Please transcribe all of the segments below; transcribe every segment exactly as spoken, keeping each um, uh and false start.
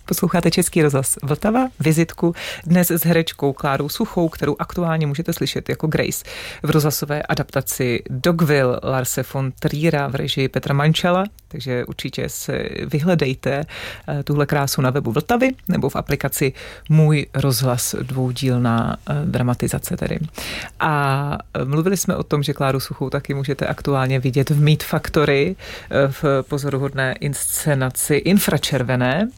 Posloucháte Český rozhlas Vltava, vizitku dnes s herečkou Klárou Suchou, kterou aktuálně můžete slyšet jako Grace v rozhlasové adaptaci Dogville Larse von Triera v režii Petra Mančela, takže určitě se vyhledejte tuhle krásu na webu Vltavy nebo v aplikaci Můj rozhlas, dvoudílná dramatizace tedy. A mluvili jsme o tom, že Kláru Suchou taky můžete aktuálně vidět v Meat Factory v pozoruhodné inscenaci Infračervené.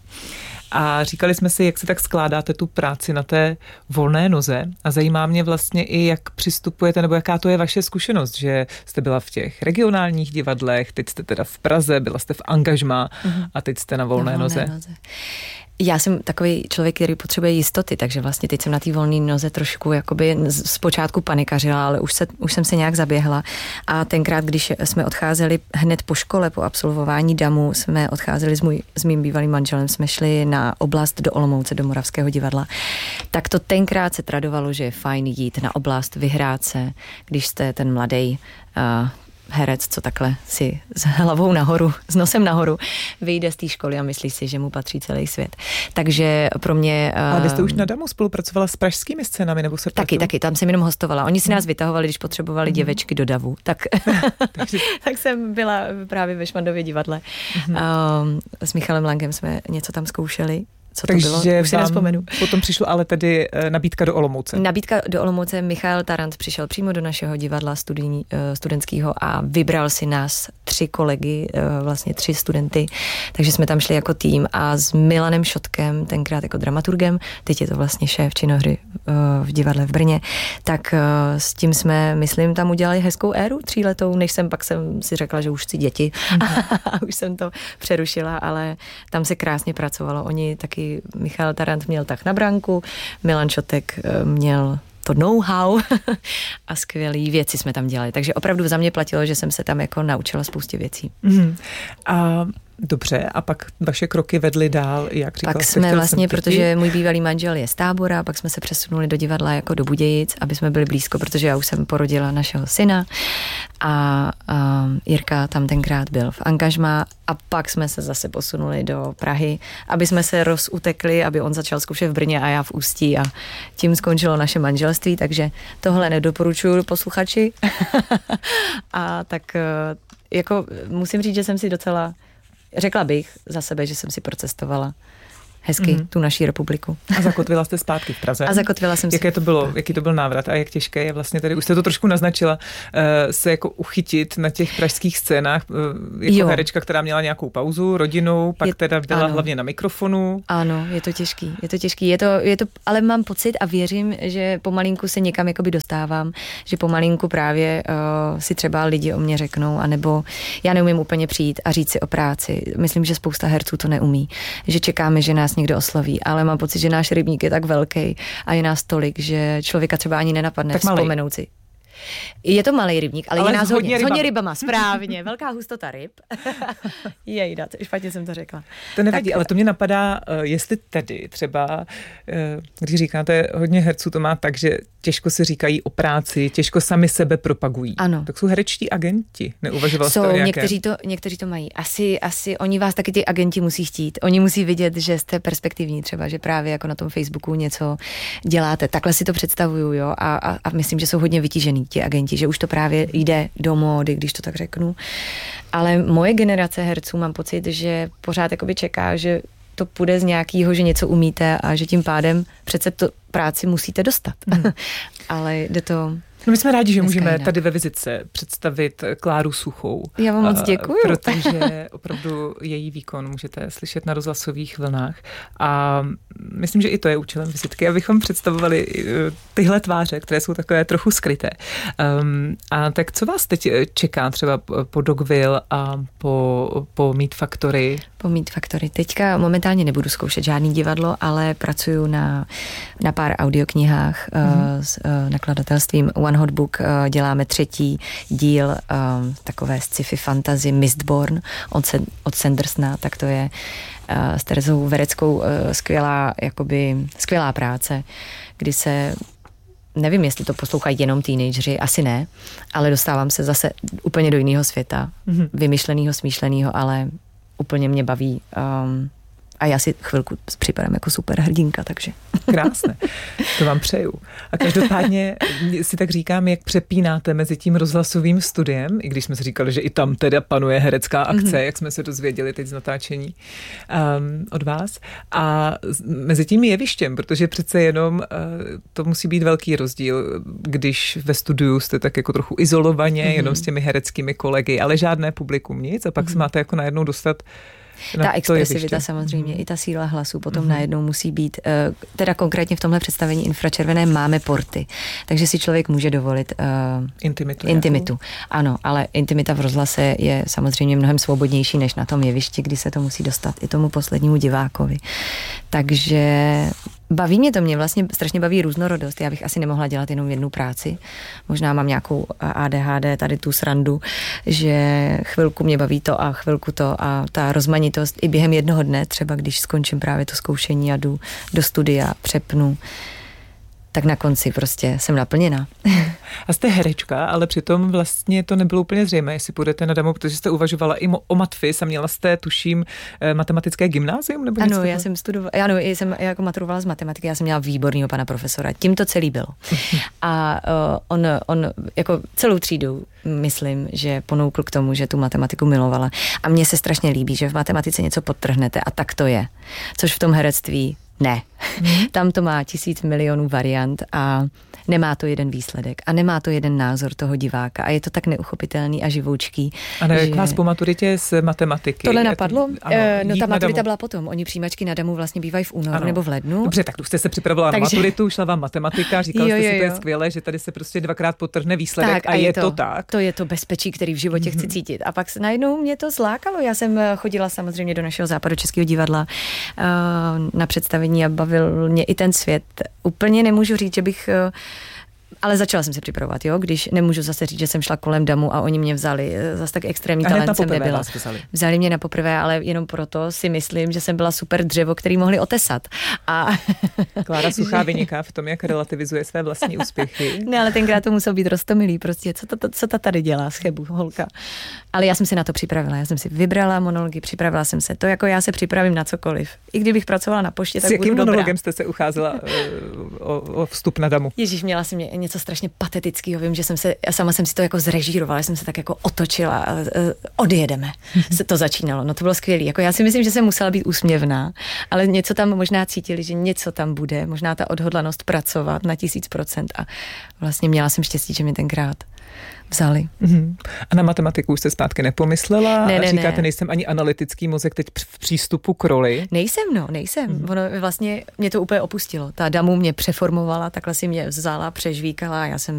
A říkali jsme si, jak se tak skládáte tu práci na té volné noze a zajímá mě vlastně i, jak přistupujete, nebo jaká to je vaše zkušenost, že jste byla v těch regionálních divadlech, teď jste teda v Praze, byla jste v angažmá mm-hmm. a teď jste na volné, na volné noze. noze. Já jsem takový člověk, který potřebuje jistoty, takže vlastně teď jsem na té volné noze trošku jakoby zpočátku panikařila, ale už, se, už jsem se nějak zaběhla a tenkrát, když jsme odcházeli hned po škole, po absolvování damu, jsme odcházeli s, můj, s mým bývalým manželem, jsme šli na oblast do Olomouce, do Moravského divadla, tak to tenkrát se tradovalo, že je fajn jít na oblast, vyhrát se, když jste ten mladý uh, herec, co takhle si s hlavou nahoru, s nosem nahoru, vyjde z té školy a myslí si, že mu patří celý svět. Takže pro mě... Ale vy jste už na damu spolupracovala s pražskými scénami, nebo se... Taky, taky, tam jsem jenom hostovala. Oni si nás vytahovali, když potřebovali mm. děvečky do davu. Tak, tak jsem byla právě ve Švandově divadle. Mm. Um, s Michalem Langem jsme něco tam zkoušeli. Co to Takže bylo? Už si nespomenu. Potom přišla ale tedy nabídka do Olomouce. Nabídka do Olomouce, Michal Tarant přišel přímo do našeho divadla studijní, studentského a vybral si nás tři kolegy, vlastně tři studenty, takže jsme tam šli jako tým a s Milanem Šotkem, tenkrát jako dramaturgem, teď je to vlastně šéf činohry v divadle v Brně, tak s tím jsme, myslím, tam udělali hezkou éru tříletou, než jsem pak jsem si řekla, že už chci děti a už jsem to přerušila, ale tam se krásně pracovalo. Oni taky Michal Tarant měl tak na branku, Milan Šotek měl to know-how a skvělý věci jsme tam dělali. Takže opravdu za mě platilo, že jsem se tam jako naučila spoustě věcí. Mm. A dobře, a pak vaše kroky vedly dál, jak říkala Pak jste, jsme vlastně, jsem protože můj bývalý manžel je z Tábora, pak jsme se přesunuli do divadla jako do Budějic, aby jsme byli blízko, protože já už jsem porodila našeho syna a, a Jirka tam tenkrát byl v angažmá a pak jsme se zase posunuli do Prahy, aby jsme se rozutekli, aby on začal zkoušet v Brně a já v Ústí a tím skončilo naše manželství, takže tohle nedoporučuju posluchači. A tak jako musím říct, že jsem si docela řekla bych za sebe, že jsem si procestovala hezky mm-hmm. tu naší republiku. A zakotvila jste zpátky v Praze. A zakotvila jsem Jaké to bylo, jaký to byl návrat a jak těžké je vlastně tady, už jste to trošku naznačila, uh, se jako uchytit na těch pražských scénách, uh, jako jo. herečka, která měla nějakou pauzu, rodinu, pak je, teda byla ano. hlavně na mikrofonu. Ano, je to těžký, je to těžký, je to, je to, ale mám pocit a věřím, že pomalinku se někam jakoby dostávám, že pomalinku právě uh, si třeba lidi o mě řeknou, anebo já neumím úplně přijít a říct si o práci. Myslím, že spousta herců to neumí, že čekáme, že nás někdo osloví, ale mám pocit, že náš rybník je tak velký a je nás tolik, že člověka třeba ani nenapadne vzpomenout si. Je to malý rybník, ale, ale je nás hodně, hodně rybama, správně, velká hustota ryb. Jejda, špatně jsem to řekla. To nevadí, tak, ale to mě napadá, jestli tedy třeba, když říkáte, hodně herců to má tak, že těžko si říkají o práci, těžko sami sebe propagují. Ano. Tak jsou herečtí agenti, neuvažoval jste jsou, o nějaké? Někteří to, někteří to mají. Asi, asi oni vás taky ty agenti musí chtít. Oni musí vidět, že jste perspektivní třeba, že právě jako na tom Facebooku něco děláte. Takhle si to představuju, jo, a, a, a myslím, že jsou hodně vytížený ti agenti, že už to právě jde do módy, když to tak řeknu. Ale moje generace herců mám pocit, že pořád jakoby čeká, že to půjde z nějakého, že něco umíte a že tím pádem přece to práci musíte dostat. Mm. Ale jde to... No my jsme rádi, že můžeme jinak tady ve vizitce představit Kláru Suchou. Já vám moc děkuju. Protože opravdu její výkon můžete slyšet na rozhlasových vlnách. A myslím, že i to je účelem vizitky, abychom představovali tyhle tváře, které jsou takové trochu skryté. Um, a tak co vás teď čeká třeba po Dogville a po, po Meat Factory? Po Meat Factory. Teďka momentálně nebudu zkoušet žádný divadlo, ale pracuju na, na pár audioknihách mm-hmm. uh, s uh, nakladatelstvím One Hot Book. Uh, děláme třetí díl uh, takové sci-fi fantasy Mistborn od, Sen- od Sandersona, tak to je uh, s Terezou Vereckou uh, skvělá, jakoby, skvělá práce, kdy se nevím, jestli to poslouchají jenom teenageři, asi ne, ale dostávám se zase úplně do jiného světa, mm-hmm. vymyšlenýho, smýšlenýho, ale úplně mě baví um, A já si chvilku připadám jako super hrdinka, takže. Krásné, to vám přeju. A každopádně si tak říkám, jak přepínáte mezi tím rozhlasovým studiem, i když jsme si říkali, že i tam teda panuje herecká akce, mm-hmm. jak jsme se dozvěděli teď z natáčení um, od vás, a mezi tím jevištěm, protože přece jenom uh, to musí být velký rozdíl, když ve studiu jste tak jako trochu izolovaně, mm-hmm. jenom s těmi hereckými kolegy, ale žádné publikum, nic, a pak mm-hmm. se máte jako najednou dostat. Ta expresivita samozřejmě, mm. i ta síla hlasu potom mm. najednou musí být, teda konkrétně v tomhle představení Infračervené máme porty, takže si člověk může dovolit uh, intimitu. intimitu. Ano, ale intimita v rozhlase je samozřejmě mnohem svobodnější než na tom jevišti, kdy se to musí dostat i tomu poslednímu divákovi. Takže baví mě to, mě vlastně strašně baví různorodost. Já bych asi nemohla dělat jenom jednu práci. Možná mám nějakou A D H D, tady tu srandu, že chvilku mě baví to a chvilku to a ta rozmanitost i během jednoho dne, třeba když skončím právě to zkoušení a jdu do studia, přepnu, tak na konci prostě jsem naplněná. A jste herečka, ale přitom vlastně to nebylo úplně zřejmé, jestli půjdete na damu, protože jste uvažovala i o matfis a měla jste, tuším, matematické gymnázium? Nebo ano, já jsem studovala, ano, jsem jako maturovala z matematiky, já jsem měla výborného pana profesora, tím to celý bylo. A uh, on, on jako celou třídu, myslím, že ponoukl k tomu, že tu matematiku milovala. A mně se strašně líbí, že v matematice něco podtrhnete a tak to je. Což v tom herectví ne. Hmm. Tam to má tisíc milionů variant a nemá to jeden výsledek a nemá to jeden názor toho diváka a je to tak neuchopitelný a živoučký. A ne, že... jak vás po maturitě z matematiky? Tohle napadlo? Ano, e, no ta maturita byla potom. Oni přijímačky na damu vlastně bývají v únoru ano. nebo v lednu. Dobře, tak tu jste se připravila Takže... na maturitu, šla vám matematika, říkala jo, jste jo, si, to je skvělé, že tady se prostě dvakrát podtrhne výsledek tak, a, a je to, to tak. To je to bezpečí, který v životě mm-hmm. chci cítit. A pak najednou mě to zlákalo. Já jsem chodila samozřejmě do našeho Západočeského divadla uh, na představení a bavil mě i ten svět. Úplně nemůžu říct, že bych... Uh, ale začala jsem se připravovat, jo, když nemůžu zase říct, že jsem šla kolem damu a oni mě vzali, zase tak extrémní a talent jsem nebyla. Vzali. vzali mě na poprvé, ale jenom proto si myslím, že jsem byla super dřevo, který mohli otesat. A Klára Suchá vyniká v tom, jak relativizuje své vlastní úspěchy. Ne, ale tenkrát to muselo být roztomilý, prostě, co ta, co ta tady dělá, schebu, holka. Ale já jsem se na to připravila, já jsem si vybrala monology, připravila jsem se, to jako já se připravím na cokoliv. I kdybych pracovala na poště, tak budu dobrá. S jakým monologem jste se ucházela uh, o, o vstup na damu? Ježíš, měla jsem mě něco strašně patetického, vím, že jsem se, já sama jsem si to jako zrežírovala, jsem se tak jako otočila a uh, odjedeme. Se to začínalo, no to bylo skvělé. Jako já si myslím, že jsem musela být úsměvná, ale něco tam možná cítili, že něco tam bude, možná ta odhodlanost pracovat na tisíc procent a vlastně měla jsem štěstí, že mi tenkrát vzali. Mm-hmm. A na matematiku už jste zpátky nepomyslela? Ne, ne, a říkáte, ne. nejsem ani analytický mozek teď v přístupu k roli? Nejsem, no, nejsem. Mm-hmm. Ono vlastně mě to úplně opustilo. Ta damu mě přeformovala, takhle si mě vzala, přežvíkala a já jsem